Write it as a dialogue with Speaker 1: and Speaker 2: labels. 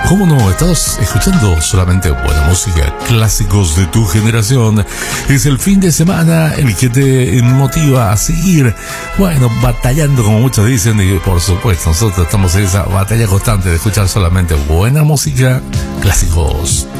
Speaker 1: ¿Cómo no? Estás escuchando solamente buena música, clásicos de tu generación. Es el fin de semana el que te motiva a seguir, bueno, batallando, como muchos dicen, y por supuesto nosotros estamos en esa batalla constante de escuchar solamente buena música, clásicos.